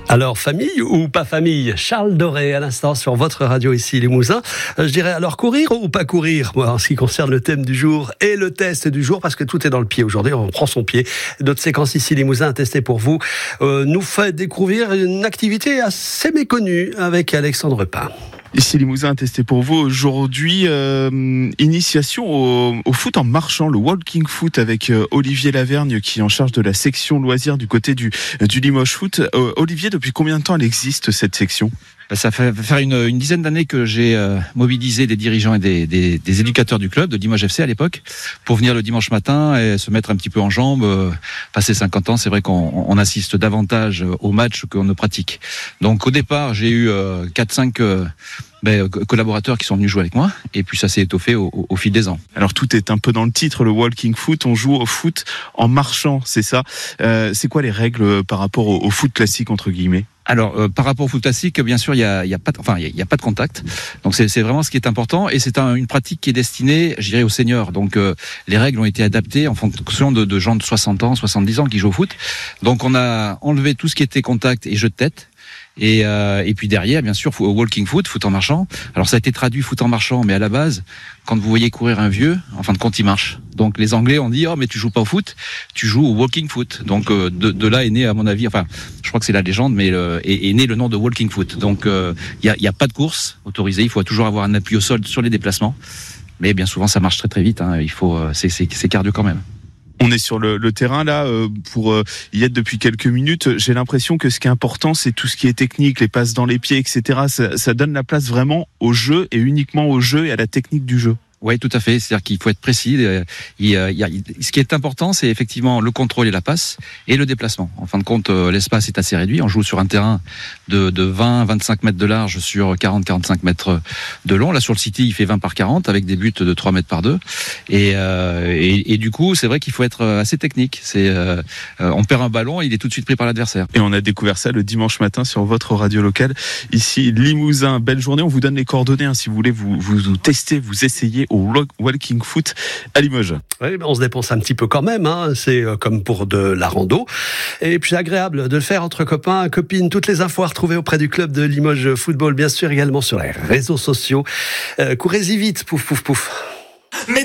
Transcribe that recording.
Alors, famille ou pas famille? Charles Doré, à l'instant, sur votre radio ici, Limousin. Je dirais, alors, courir ou pas courir? Moi, en ce qui concerne le thème du jour et le test du jour, parce que tout est dans le pied aujourd'hui, on prend son pied. Notre séquence ici, Limousin, testée pour vous, nous fait découvrir une activité assez méconnue avec Alexandre Pin. Ici Limousin, testé pour vous aujourd'hui, initiation au foot en marchant, le walking foot avec Olivier Lavergne qui est en charge de la section loisirs du côté du Limoges Foot. Olivier, depuis combien de temps elle existe cette section ? Ça fait faire une dizaine d'années que j'ai mobilisé des dirigeants et des éducateurs du club de Limoges FC à l'époque pour venir le dimanche matin et se mettre un petit peu en jambes. Passé 50 ans, c'est vrai qu'on assiste davantage aux matchs qu'on ne pratique. Donc au départ, j'ai eu 4-5 collaborateurs qui sont venus jouer avec moi, et puis ça s'est étoffé au fil des ans. Alors tout est un peu dans le titre, le walking foot, on joue au foot en marchant, c'est ça. C'est quoi les règles par rapport au foot classique entre guillemets ? Alors, par rapport au foot classique, bien sûr, il y a pas de contact. Donc, c'est vraiment ce qui est important. Et c'est une pratique qui est destinée, je dirais, aux seniors. Donc, les règles ont été adaptées en fonction de gens de 60 ans, 70 ans qui jouent au foot. Donc, on a enlevé tout ce qui était contact et jeu de tête. Et puis derrière, bien sûr, walking foot, foot en marchant. Alors ça a été traduit foot en marchant, mais à la base, quand vous voyez courir un vieux, en fin de compte, il marche. Donc les Anglais ont dit, oh mais tu joues pas au foot, tu joues au walking foot. Donc de là est né, à mon avis, enfin, je crois que c'est la légende, mais est né le nom de walking foot. Donc il y a pas de course autorisée, il faut toujours avoir un appui au sol sur les déplacements. Mais bien souvent, ça marche très très vite. Il faut, c'est cardio quand même. On est sur le terrain là pour y être depuis quelques minutes. J'ai l'impression que ce qui est important, c'est tout ce qui est technique, les passes dans les pieds, etc. Ça donne la place vraiment au jeu et uniquement au jeu et à la technique du jeu. Oui, tout à fait. C'est-à-dire qu'il faut être précis. Ce qui est important, c'est effectivement le contrôle et la passe et le déplacement. En fin de compte, l'espace est assez réduit. On joue sur un terrain de 20-25 mètres de large sur 40-45 mètres de long. Là, sur le City, il fait 20 par 40 avec des buts de 3 mètres par 2. Et du coup, c'est vrai qu'il faut être assez technique. On perd un ballon, il est tout de suite pris par l'adversaire. Et on a découvert ça le dimanche matin sur votre radio locale. Ici, Limousin. Belle journée. On vous donne les coordonnées si vous voulez vous tester, vous essayer au walking foot à Limoges. Oui, on se dépense un petit peu quand même, c'est comme pour de la rando. Et puis c'est agréable de le faire entre copains, copines. Toutes les infos à retrouver auprès du club de Limoges Football, bien sûr également sur les réseaux sociaux. Courez-y vite, pouf pouf pouf.